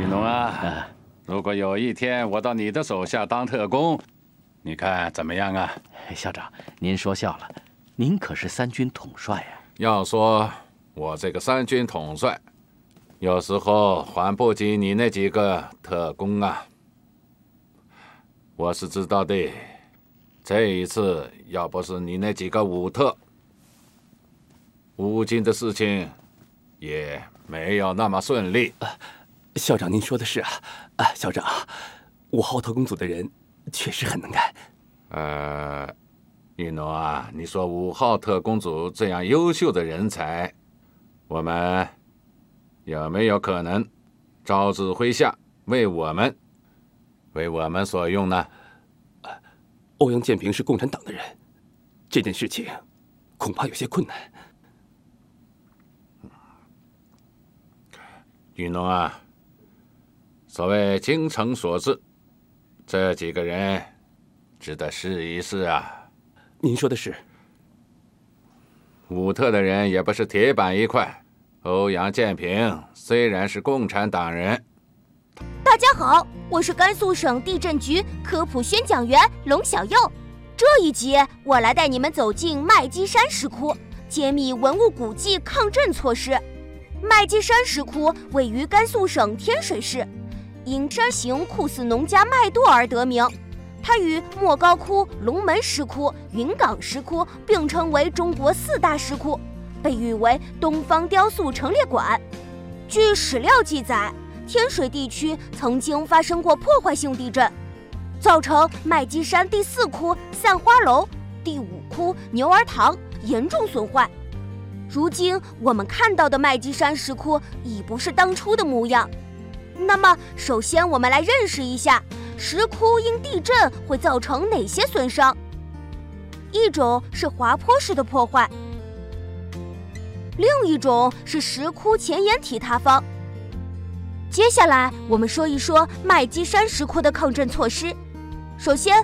雨农啊，如果有一天我到你的手下当特工，你看怎么样啊？ 校长，您说笑了，您可是3军统帅呀。 要说我这个3军统帅，有时候还不及你那几个特工啊。我是知道的，这一次要不是你那几个武特，吴京的事情也没有那么顺利。 校长，您说的是啊。校长，5号特工组的人确实很能干。 雨农啊，你说5号特工组这样优秀的人才，我们有没有可能招之麾下，为我们所用呢？ 欧阳建平是共产党的人，这件事情恐怕有些困难。 雨农啊，所谓精诚所至，这几个人值得试一试啊。 您说的是。 武特的人也不是铁板一块。欧阳建平虽然是共产党人。 大家好，我是甘肃省地震局科普宣讲员龙小佑。这一集我来带你们走进麦积山石窟，揭秘文物古迹抗震措施。麦积山石窟位于甘肃省天水市，因山形酷似农家麦垛而得名。它与莫高窟、龙门石窟、云冈石窟并称为中国4大石窟，被誉为东方雕塑陈列馆。据史料记载，天水地区曾经发生过破坏性地震，造成麦积山第4窟散花楼、第5窟牛儿堂严重损坏。如今我们看到的麦积山石窟已不是当初的模样。那么首先我们来认识一下石窟因地震会造成哪些损伤。一种是滑坡式的破坏，另一种是石窟前沿体塌方。接下来我们说一说麦积山石窟的抗震措施。首先